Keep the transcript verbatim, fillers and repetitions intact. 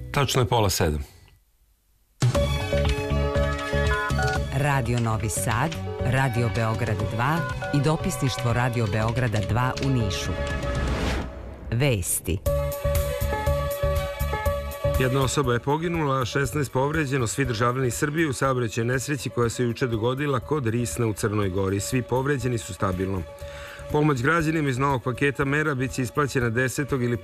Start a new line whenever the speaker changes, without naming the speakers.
Tačno je pola sedam.
Radio Novi Sad, Radio Beograd dva i dopisništvo Radio Beograda dva u Nišu. Vesti.
Jedna osoba je poginula, a šesnaest povređeno, svi državljani Srbije u saobraćajnoj nesreći koja se juče dogodila kod Risna u Crnoj Gori. Svi povređeni su stabilno. Pomoć građanima iz novog paketa mera biće isplaćena desetog ili